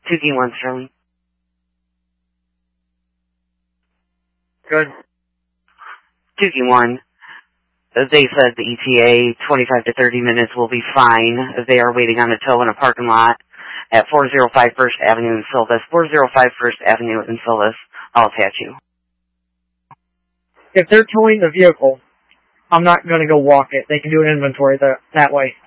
2D1 Sterling. Good. 2D1. They said the ETA 25 to 30 minutes will be fine. They are waiting on a tow in a parking lot at 405 First Avenue in Silvis. 405 First Avenue in Silvis. I'll attach you. If they're towing the vehicle, I'm not going to go walk it. They can do an inventory that way.